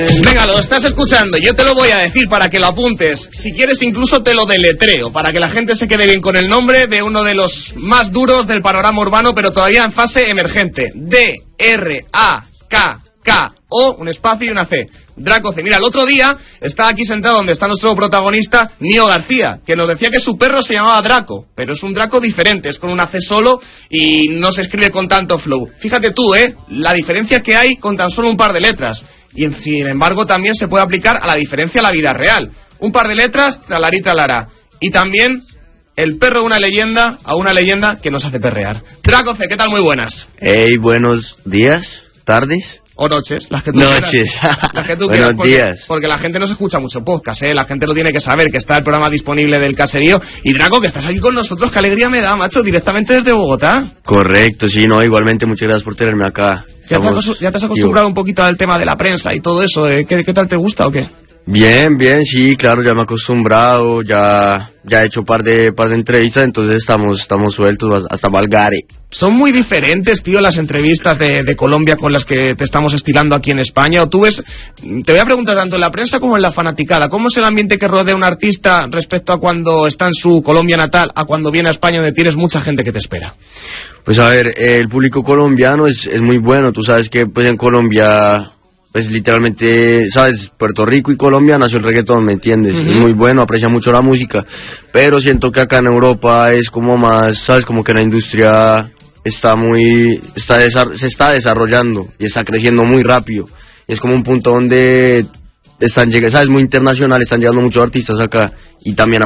Venga, lo estás escuchando, yo te lo voy a decir para que lo apuntes. Si quieres incluso te lo deletreo, para que la gente se quede bien con el nombre de uno de los más duros del panorama urbano, pero todavía en fase emergente. D-R-A-K-K-O, un espacio y una C. Draco C. Mira, el otro día estaba aquí sentado donde está nuestro protagonista, Nio García, que nos decía que su perro se llamaba Draco, pero es un Draco diferente, es con una C solo y no se escribe con tanto flow. Fíjate tú, la diferencia que hay con tan solo un par de letras. Y sin embargo también se puede aplicar a la diferencia a la vida real. Un par de letras, tralarí tralará. Y también el perro de una leyenda a una leyenda que nos hace perrear. Draco C, ¿qué tal? Muy buenas. Hey, buenos días, tardes. O noches, las que tú noches. quieras. Las que tú Buenos quieras, días. Porque la gente no se escucha mucho podcast, la gente lo tiene que saber, que está el programa disponible del Caserío. Y Draco, que estás aquí con nosotros, qué alegría me da, macho, directamente desde Bogotá. Correcto, sí, no, igualmente muchas gracias por tenerme acá. ¿Ya te has acostumbrado un poquito al tema de la prensa y todo eso? ¿Qué tal te gusta o qué? Bien, sí, claro, ya me he acostumbrado, ya he hecho par de entrevistas, entonces estamos sueltos hasta Valgare. Son muy diferentes, tío, las entrevistas de Colombia con las que te estamos estilando aquí en España. O tú ves, te voy a preguntar tanto en la prensa como en la fanaticada, ¿cómo es el ambiente que rodea a un artista respecto a cuando está en su Colombia natal, a cuando viene a España donde tienes mucha gente que te espera? Pues a ver, el público colombiano es muy bueno, tú sabes que pues en Colombia, pues literalmente, sabes, Puerto Rico y Colombia nació el reggaetón, ¿me entiendes? Es muy bueno, aprecia mucho la música, pero siento que acá en Europa es como más, sabes, como que la industria se está desarrollando y está creciendo muy rápido. Y es como un punto donde están llegando, sabes, muy internacional, están llegando muchos artistas acá y también